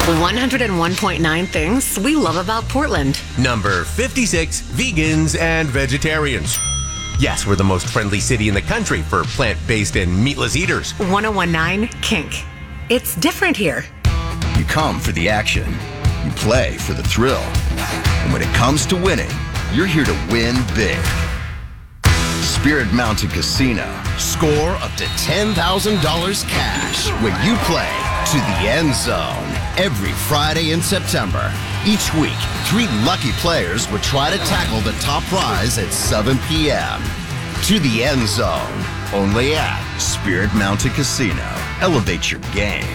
101.9 things we love about Portland. Number 56, vegans and vegetarians. Yes, we're the most friendly city in the country for plant-based and meatless eaters. 101.9 Kink. It's different here. You come for the action. You play for the thrill. And when it comes to winning, you're here to win big. Spirit Mountain Casino. Score up to $10,000 cash when you play to the end zone. Every Friday in September. Each week, 3 lucky players will try to tackle the top prize at 7 p.m. To the end zone. Only at Spirit Mountain Casino. Elevate your game.